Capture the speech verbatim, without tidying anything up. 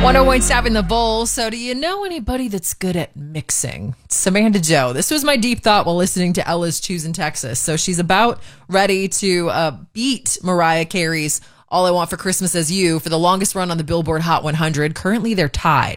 one oh one point seven The Bowl. So do you know anybody that's good at mixing? Samantha Joe. This was my deep thought while listening to Ella's Choosing Texas. So she's about ready to uh, beat Mariah Carey's All I Want for Christmas Is You for the longest run on the Billboard Hot one hundred. Currently, they're tied.